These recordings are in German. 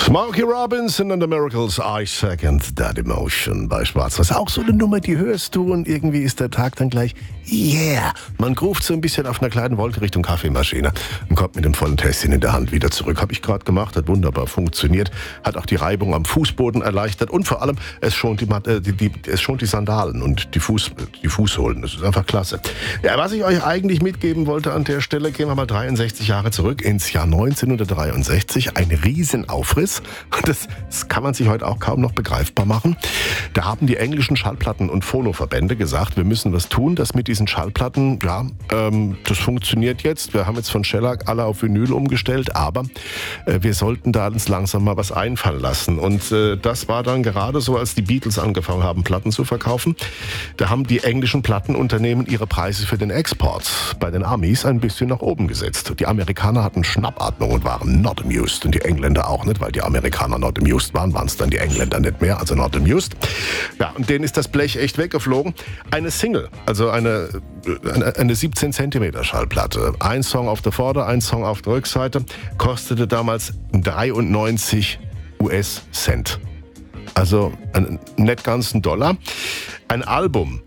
Smokey Robinson and the Miracles, I Second That Emotion bei Schwarz-Weiß. Auch so eine Nummer, die hörst du und irgendwie ist der Tag dann gleich, yeah. Man ruft so ein bisschen auf einer kleinen Wolke Richtung Kaffeemaschine und kommt mit dem vollen Tässchen in der Hand wieder zurück. Habe ich gerade gemacht, hat wunderbar funktioniert, hat auch die Reibung am Fußboden erleichtert und vor allem, es schont die Sandalen und die Fußsohlen. Das ist einfach klasse. Ja, was ich euch eigentlich mitgeben wollte an der Stelle, gehen wir mal 63 Jahre zurück ins Jahr 1963. Ein Riesenaufriss. Das kann man sich heute auch kaum noch begreifbar machen. Da haben die englischen Schallplatten- und Phonoverbände gesagt, wir müssen was tun, dass mit diesen Schallplatten, das funktioniert jetzt. Wir haben jetzt von Shellac alle auf Vinyl umgestellt, aber wir sollten da uns langsam mal was einfallen lassen. Und das war dann gerade so, als die Beatles angefangen haben, Platten zu verkaufen. Da haben die englischen Plattenunternehmen ihre Preise für den Export bei den Amis ein bisschen nach oben gesetzt. Die Amerikaner hatten Schnappatmung und waren not amused und die Engländer auch nicht, weil die Amerikaner not amused waren es dann die Engländer nicht mehr, also not amused. Ja, und denen ist das Blech echt weggeflogen. Eine Single, also eine 17 cm Schallplatte. Ein Song auf der Vorder-, ein Song auf der Rückseite, kostete damals 93 US-Cent. Also nicht ganz $1. Ein Album,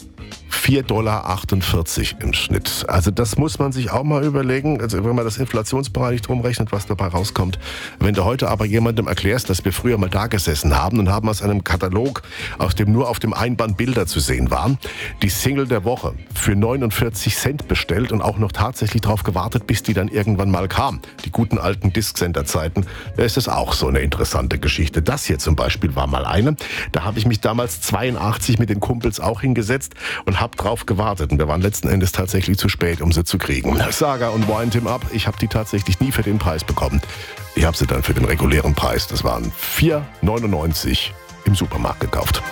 $4,48 im Schnitt. Also das muss man sich auch mal überlegen, also wenn man das inflationsbereinigt rumrechnet, was dabei rauskommt. Wenn du heute aber jemandem erklärst, dass wir früher mal da gesessen haben und haben aus einem Katalog, aus dem nur auf dem Einband Bilder zu sehen waren, die Single der Woche für 49 Cent bestellt und auch noch tatsächlich darauf gewartet, bis die dann irgendwann mal kam. Die guten alten Disksender-Zeiten, da ist es auch so eine interessante Geschichte. Das hier zum Beispiel war mal eine. Da habe ich mich damals 82 mit den Kumpels auch hingesetzt und habe drauf gewartet. Und wir waren letzten Endes tatsächlich zu spät, um sie zu kriegen. Saga und Wind Him Up, ich habe die tatsächlich nie für den Preis bekommen. Ich habe sie dann für den regulären Preis, das waren $4,99 im Supermarkt gekauft.